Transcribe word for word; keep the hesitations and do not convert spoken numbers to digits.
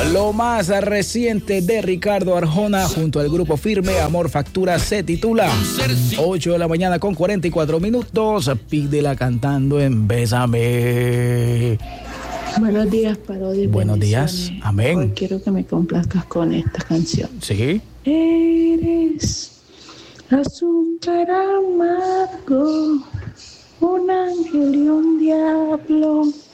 Lo más reciente de Ricardo Arjona junto al grupo Firme, Amor Factura, se titula ocho de la mañana con cuarenta y cuatro minutos. Pídela cantando en Bésame. Buenos días, Parodi. Buenos días, amén. Hoy quiero que me complazcas con esta canción. Sí. Eres azúcar amargo, un ángel y un diablo.